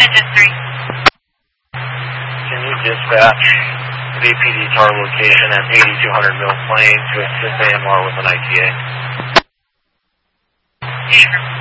Engine 3. Can you dispatch VPD tar location at 8200 Mill Plain to assist AMR with an ITA? Yeah.